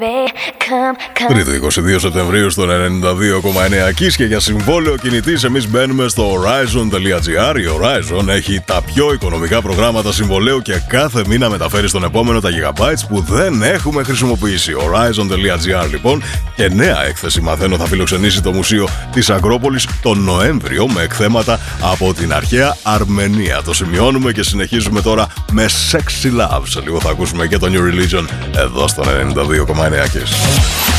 Τρίτο 22 Σεπτεμβρίου στο 92,9 Kiss και για συμβόλαιο κινητής εμείς μπαίνουμε στο Horizon.gr. Η Horizon έχει τα πιο οικονομικά προγράμματα συμβολαίου και κάθε μήνα μεταφέρει στον επόμενο τα gigabytes που δεν έχουμε χρησιμοποιήσει. Horizon.gr λοιπόν, και νέα έκθεση μαθαίνω θα φιλοξενήσει το Μουσείο της Ακρόπολης τον Νοέμβριο με εκθέματα από την αρχαία Αρμενία. Το σημειώνουμε και συνεχίζουμε τώρα με Sexy Love. Σε λίγο θα ακούσουμε και το New Religion εδώ στο 92,9 Kiss.